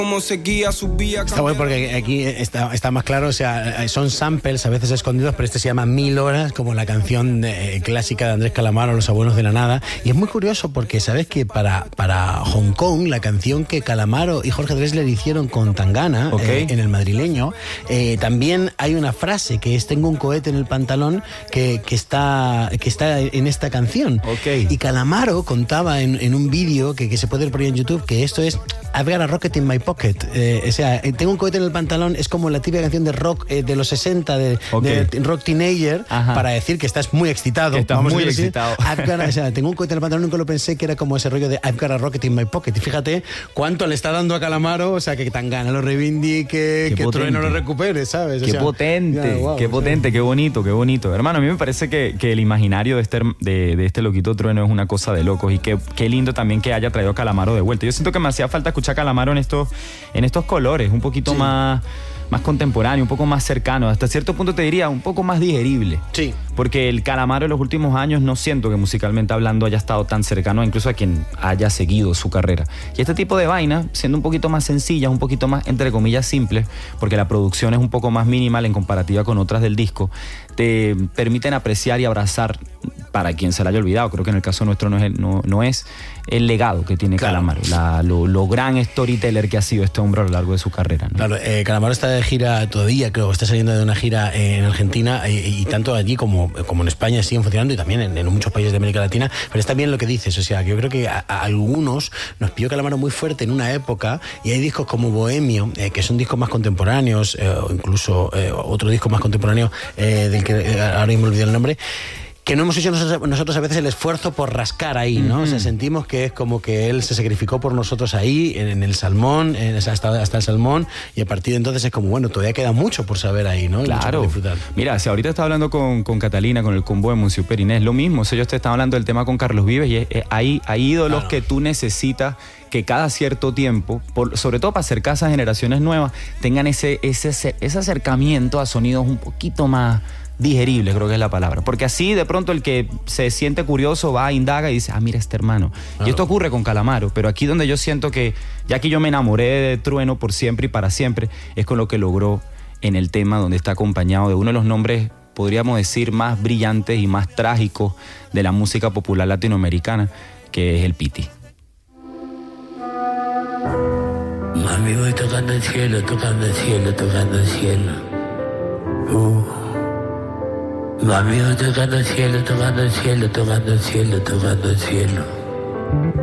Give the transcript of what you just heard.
Como seguía, subía. Está bueno porque aquí está más claro, o sea, son samples a veces escondidos, pero este se llama 1000 horas, como la canción clásica de Andrés Calamaro, Los abuelos de la nada. Y es muy curioso porque sabes que para Hong Kong, la canción que Calamaro y Jorge Drexler hicieron con Tangana, en el madrileño, también hay una frase que es: tengo un cohete en el pantalón, que está en esta canción. Y Calamaro contaba en un vídeo que se puede ver por ahí en YouTube que esto es I've got a rocket in my pocket. O sea, tengo un cohete en el pantalón, es como la típica canción de rock de los 60, de rock teenager, para decir que estás muy excitado. Que estás muy excitado. O sea, tengo un cohete en el pantalón, nunca lo pensé que era como ese rollo de I've got a rocket in my pocket. Y fíjate cuánto le está dando a Calamaro, o sea, que Tangana lo reivindique, que Trueno lo recupere, ¿sabes? O qué sea, potente, wow, qué potente, qué bonito, qué bonito. Hermano, a mí me parece que el imaginario de este loquito Trueno es una cosa de locos, y qué lindo también que haya traído a Calamaro de vuelta. Yo siento que me hacía falta escuchar a Calamaro en estos colores, un poquito más contemporáneo, un poco más cercano, hasta cierto punto te diría un poco más digerible. Sí. Porque el Calamaro en los últimos años no siento que musicalmente hablando haya estado tan cercano incluso a quien haya seguido su carrera. Y este tipo de vaina, siendo un poquito más sencillas, un poquito más entre comillas simples, porque la producción es un poco más minimal en comparativa con otras del disco, te permiten apreciar y abrazar, para quien se la haya olvidado, creo que en el caso nuestro no es el legado que tiene Calamaro, lo gran storyteller que ha sido este hombre a lo largo de su carrera, ¿no? Claro, Calamaro está de gira todavía, creo que está saliendo de una gira en Argentina, y tanto allí como en España siguen funcionando, y también en muchos países de América Latina, pero está bien lo que dices, o sea, que yo creo que a algunos nos pilló Calamaro muy fuerte en una época, y hay discos como Bohemio, que son discos más contemporáneos, o incluso otro disco más contemporáneo del que ahora mismo me olvidé el nombre, que no hemos hecho nosotros a veces el esfuerzo por rascar ahí, ¿no? O sea, sentimos que es como que él se sacrificó por nosotros ahí, en el Salmón, hasta el Salmón, y a partir de entonces es como, bueno, todavía queda mucho por saber ahí, ¿no? Claro. Mira, si ahorita estaba hablando con Catalina, con el combo de Monsieur Perinés, lo mismo, o sea, yo te estaba hablando del tema con Carlos Vives, y hay ídolos que tú necesitas que cada cierto tiempo, sobre todo para acercarse a generaciones nuevas, tengan ese acercamiento a sonidos un poquito más digerible, creo que es la palabra, porque así de pronto el que se siente curioso va, indaga y dice, mira este hermano. Y esto ocurre con Calamaro, pero aquí donde yo siento que, ya que yo me enamoré de Trueno por siempre y para siempre, es con lo que logró en el tema, donde está acompañado de uno de los nombres, podríamos decir, más brillantes y más trágicos de la música popular latinoamericana, que es el Piti. Mami, voy tocando el cielo, tocando el cielo, tocando el cielo. Mami, voy tocando el cielo, tocando el cielo, tocando el cielo, tocando el cielo.